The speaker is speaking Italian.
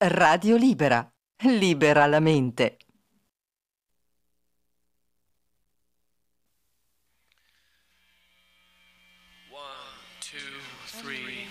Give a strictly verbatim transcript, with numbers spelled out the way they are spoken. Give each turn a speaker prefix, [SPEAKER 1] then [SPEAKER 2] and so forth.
[SPEAKER 1] Radio Libera. Libera la mente.
[SPEAKER 2] One, two, three,